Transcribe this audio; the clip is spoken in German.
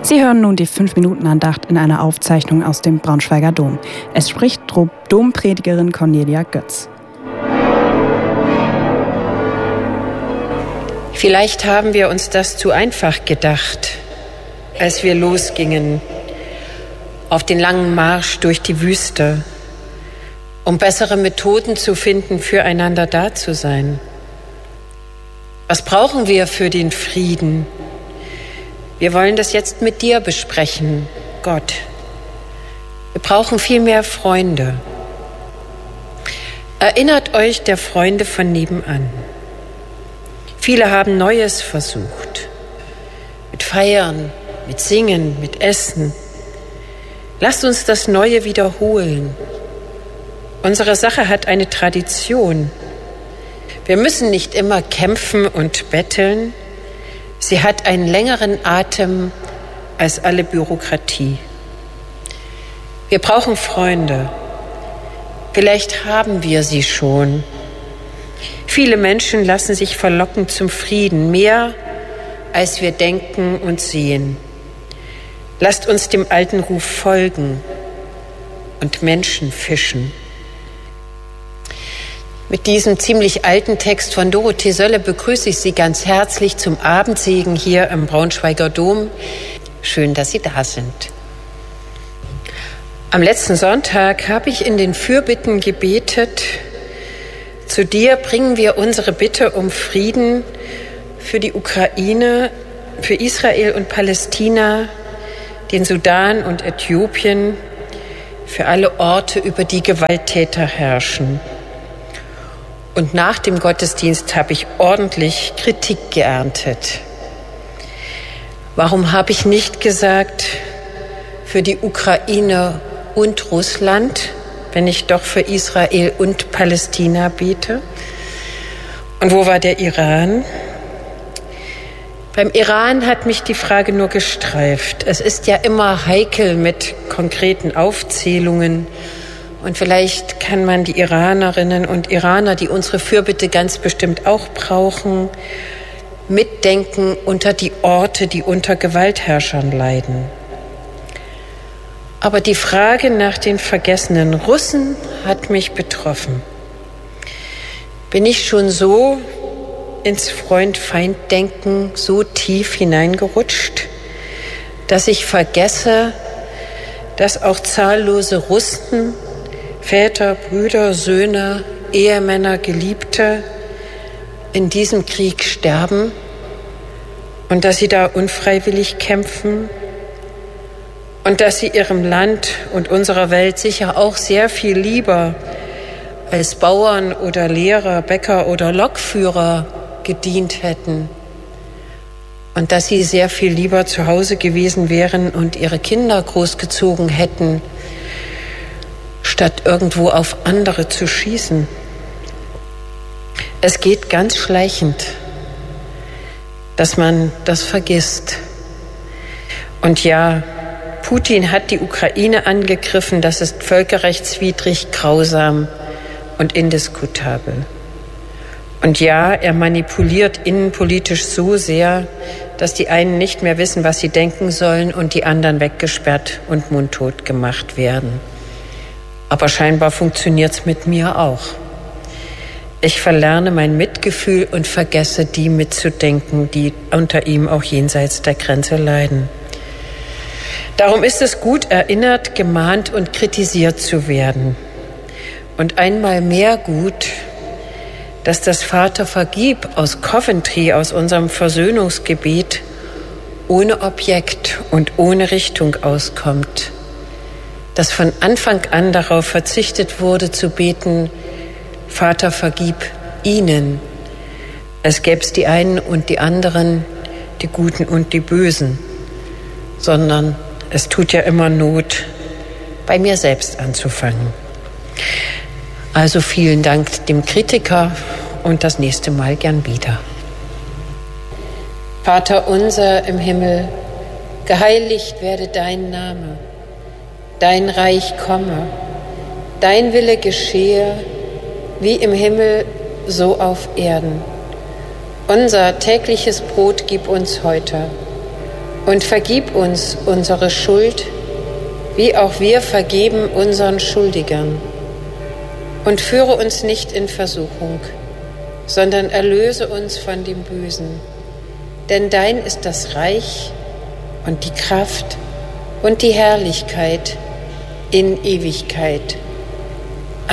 Sie hören nun die 5-Minuten-Andacht in einer Aufzeichnung aus dem Braunschweiger Dom. Es spricht Dompredigerin Cornelia Götz. Vielleicht haben wir uns das zu einfach gedacht, als wir losgingen auf den langen Marsch durch die Wüste, um bessere Methoden zu finden, füreinander da zu sein. Was brauchen wir für den Frieden? Wir wollen das jetzt mit dir besprechen, Gott. Wir brauchen viel mehr Freunde. Erinnert euch der Freunde von nebenan. Viele haben Neues versucht. Mit Feiern, mit Singen, mit Essen. Lasst uns das Neue wiederholen. Unsere Sache hat eine Tradition. Wir müssen nicht immer kämpfen und betteln. Sie hat einen längeren Atem als alle Bürokratie. Wir brauchen Freunde. Vielleicht haben wir sie schon. Viele Menschen lassen sich verlocken zum Frieden, mehr als wir denken und sehen. Lasst uns dem alten Ruf folgen und Menschen fischen. Mit diesem ziemlich alten Text von Dorothee Sölle begrüße ich Sie ganz herzlich zum Abendsegen hier im Braunschweiger Dom. Schön, dass Sie da sind. Am letzten Sonntag habe ich in den Fürbitten gebetet: Zu dir bringen wir unsere Bitte um Frieden für die Ukraine, für Israel und Palästina, den Sudan und Äthiopien, für alle Orte, über die Gewalttäter herrschen. Und nach dem Gottesdienst habe ich ordentlich Kritik geerntet. Warum habe ich nicht gesagt, für die Ukraine und Russland, wenn ich doch für Israel und Palästina bete? Und wo war der Iran? Beim Iran hat mich die Frage nur gestreift. Es ist ja immer heikel mit konkreten Aufzählungen. Und vielleicht kann man die Iranerinnen und Iraner, die unsere Fürbitte ganz bestimmt auch brauchen, mitdenken unter die Orte, die unter Gewaltherrschern leiden. Aber die Frage nach den vergessenen Russen hat mich betroffen. Bin ich schon so ins Freund-Feind-Denken so tief hineingerutscht, dass ich vergesse, dass auch zahllose Russen, Väter, Brüder, Söhne, Ehemänner, Geliebte in diesem Krieg sterben und dass sie da unfreiwillig kämpfen und dass sie ihrem Land und unserer Welt sicher auch sehr viel lieber als Bauern oder Lehrer, Bäcker oder Lokführer gedient hätten und dass sie sehr viel lieber zu Hause gewesen wären und ihre Kinder großgezogen hätten, statt irgendwo auf andere zu schießen. Es geht ganz schleichend, dass man das vergisst. Und ja, Putin hat die Ukraine angegriffen, das ist völkerrechtswidrig, grausam und indiskutabel. Und ja, er manipuliert innenpolitisch so sehr, dass die einen nicht mehr wissen, was sie denken sollen und die anderen weggesperrt und mundtot gemacht werden. Aber scheinbar funktioniert es mit mir auch. Ich verlerne mein Mitgefühl und vergesse, die mitzudenken, die unter ihm auch jenseits der Grenze leiden. Darum ist es gut, erinnert, gemahnt und kritisiert zu werden. Und einmal mehr gut, dass das Vater vergib aus Coventry, aus unserem Versöhnungsgebet, ohne Objekt und ohne Richtung auskommt. Dass von Anfang an darauf verzichtet wurde zu beten: Vater, vergib ihnen. Als gäbe es die einen und die anderen, die Guten und die Bösen. Sondern es tut ja immer Not, bei mir selbst anzufangen. Also vielen Dank dem Kritiker und das nächste Mal gern wieder. Vater unser im Himmel, geheiligt werde dein Name. Dein Reich komme, dein Wille geschehe, wie im Himmel, so auf Erden. Unser tägliches Brot gib uns heute Und vergib uns unsere Schuld, wie auch wir vergeben unseren Schuldigern. Und führe uns nicht in Versuchung, sondern erlöse uns von dem Bösen. Denn dein ist das Reich und die Kraft und die Herrlichkeit in Ewigkeit.